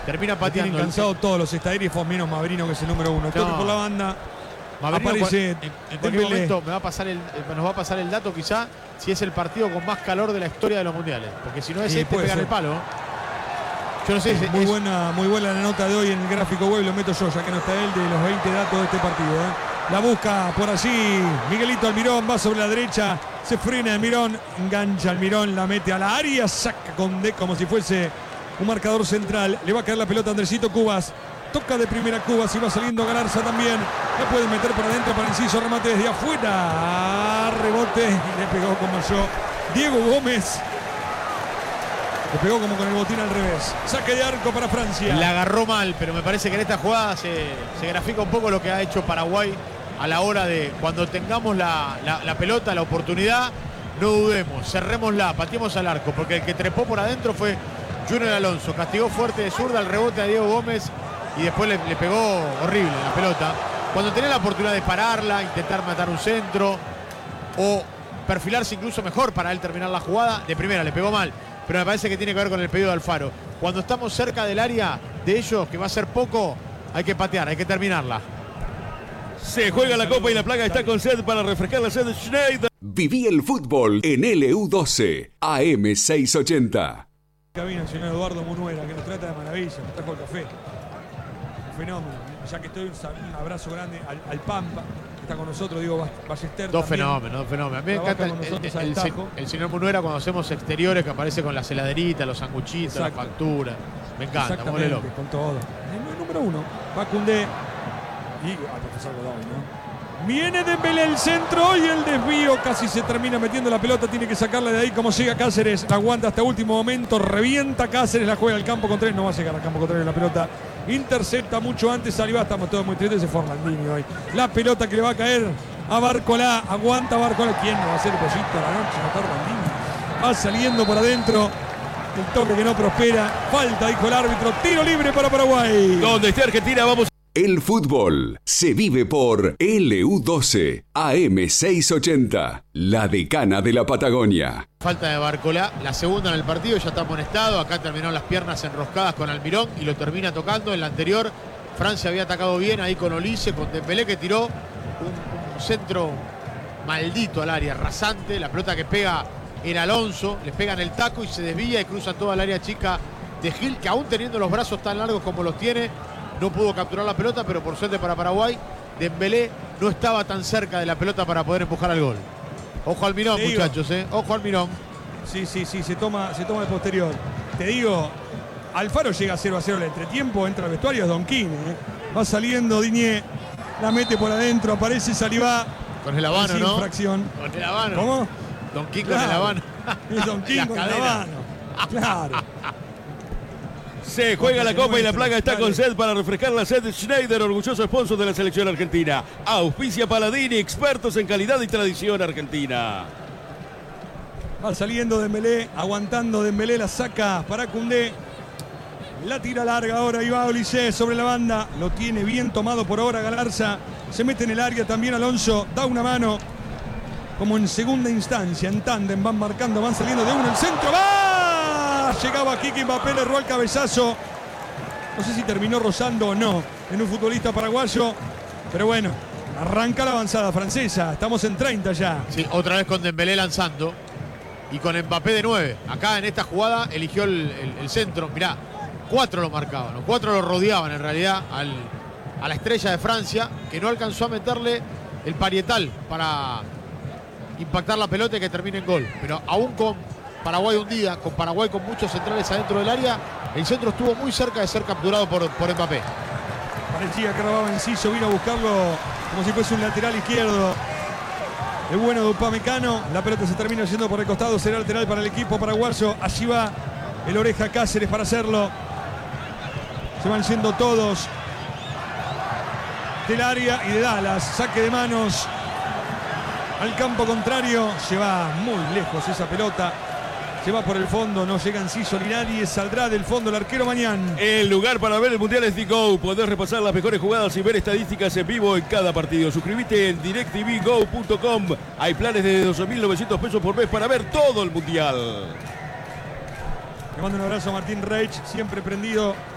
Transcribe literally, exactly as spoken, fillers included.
termina pateando. Tienen cansados todos los estadígrafos, menos Mavrino, que es el número uno. Toque no. por la banda. Mavrino, aparece en, en cualquier momento me va a pasar el, nos va a pasar el dato quizá si es el partido con más calor de la historia de los mundiales. Porque si no es sí, este, pegan el palo. Yo no sé. Sí, muy, es, buena, muy buena la nota de hoy en el gráfico web, lo meto yo, ya que no está él, de los veinte datos de este partido. ¿eh? La busca por allí Miguelito Almirón, va sobre la derecha, se frena Almirón, engancha Almirón, la mete a la área, saca con D como si fuese un marcador central. Le va a caer la pelota a Andresito Cubas. Toca de primera Cubas y va saliendo Galarza también. La puede meter para adentro para Enciso, remate desde afuera. Rebote y le pegó como yo. Diego Gómez. Le pegó como con el botín al revés. Saque de arco para Francia. La agarró mal, pero me parece que en esta jugada se, se grafica un poco lo que ha hecho Paraguay a la hora de cuando tengamos la, la, la pelota, la oportunidad, no dudemos, cerrémosla, pateemos al arco, porque el que trepó por adentro fue Junior Alonso. Castigó fuerte de zurda el rebote a Diego Gómez y después le, le pegó horrible la pelota. Cuando tenía la oportunidad de pararla, intentar matar un centro o perfilarse incluso mejor para él terminar la jugada, de primera le pegó mal. Pero me parece que tiene que ver con el pedido de Alfaro. Cuando estamos cerca del área de ellos, que va a ser poco, hay que patear, hay que terminarla. Se juega la Copa y la Plaga está con sed para refrescar la sed de Schneider. Viví el fútbol en L U doce, A M seiscientos ochenta. Cabina, señor Eduardo Munuera, que nos trata de maravilla, nos trajo el café. Un fenómeno. Ya que estoy, un abrazo grande al, al Pampa, que está con nosotros, digo Ballester. Dos también. fenómenos, dos fenómenos. A mí me encanta el, el, el, el señor Munuera cuando hacemos exteriores, que aparece con las heladeritas, los sanguchitos, la factura. Me encanta, mole loco. Con todo. El número uno, Facundé. Y al profesor Godoy, ¿no? Viene Dembélé el centro y el desvío. Casi se termina metiendo la pelota. Tiene que sacarla de ahí. Como llega Cáceres. La aguanta hasta último momento. Revienta Cáceres. La juega al campo contrario. No va a llegar al campo contrario la pelota. Intercepta mucho antes. Salió. Estamos todos muy tristes. Se fue Orlandini hoy. La pelota que le va a caer a Barcolá. Aguanta Barcolá. ¿Quién no va a ser el pollito a la noche? Matar Orlandini. Va saliendo por adentro. El toque que no prospera. Falta, dijo el árbitro. Tiro libre para Paraguay. Donde esté Argentina, vamos. El fútbol se vive por L U doce, A M seiscientos ochenta, la decana de la Patagonia. Falta de Barcolá, la segunda en el partido, ya está amonestado. Acá terminaron las piernas enroscadas con Almirón y lo termina tocando. En la anterior, Francia había atacado bien ahí con Olise, con Dembélé, que tiró un, un centro maldito al área, rasante. La pelota que pega en Alonso, le pega en el taco y se desvía y cruza toda el área chica de Gil, que aún teniendo los brazos tan largos como los tiene, no pudo capturar la pelota, pero por suerte para Paraguay, Dembélé no estaba tan cerca de la pelota para poder empujar al gol. Ojo al Mirón, muchachos, ¿eh? Ojo al Mirón. Sí, sí, sí, se toma, se toma el posterior. Te digo, Alfaro llega cero a cero el entretiempo, entra al vestuario, es Don King, ¿eh? Va saliendo Diñé, la mete por adentro, aparece Salivá. Con el habano, ¿no? Infracción. Con el habano. ¿Cómo? Don King claro. con el habano. Es Don King con el habano. Claro. Se juega la Copa y la Plaga está con sed para refrescar la sed de Schneider, orgulloso sponsor de la selección argentina. Auspicia Paladini, expertos en calidad y tradición argentina. Va saliendo Dembélé, aguantando Dembélé, la saca para Koundé. La tira larga ahora, y va Olise sobre la banda. Lo tiene bien tomado por ahora Galarza. Se mete en el área también Alonso, da una mano. Como en segunda instancia, en tándem, van marcando, van saliendo de uno el centro. ¡Va! Llegaba Kiki Mbappé, le erró el cabezazo. No sé si terminó rozando o no en un futbolista paraguayo. Pero bueno, arranca la avanzada francesa. Estamos en treinta ya. Sí, otra vez con Dembélé lanzando. Y con Mbappé de nueve. Acá en esta jugada eligió el, el, el centro. Mirá, cuatro lo marcaban. Los cuatro lo rodeaban en realidad al, a la estrella de Francia, que no alcanzó a meterle el parietal para impactar la pelota y que termine en gol. Pero aún con Paraguay hundida, con Paraguay con muchos centrales adentro del área, el centro estuvo muy cerca de ser capturado por, por Mbappé. Parecía que robaba Enciso, vino a buscarlo como si fuese un lateral izquierdo. El bueno de Upamecano, la pelota se termina yendo por el costado, será lateral para el equipo paraguayo. Allí va el Oreja Cáceres para hacerlo. Se van yendo todos del área y de Dallas. Saque de manos al campo contrario. Se va muy lejos esa pelota. Se va por el fondo, no llega Enciso ni nadie. Saldrá del fondo el arquero Mañán. El lugar para ver el Mundial es Digo. Podés repasar las mejores jugadas y ver estadísticas en vivo en cada partido. Suscríbete en direct t v go punto com. Hay planes de doce mil novecientos pesos por mes para ver todo el Mundial. Le mando un abrazo a Martín Reich, siempre prendido